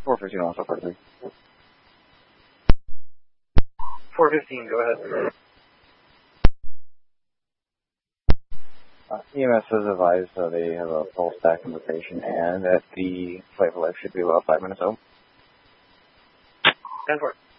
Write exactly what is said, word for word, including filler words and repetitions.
four fifteen also for three. four fifteen, go ahead. Uh, E M S has advised uh, they have a full stack invitation and that the flight of life should be about five minutes out. ten four.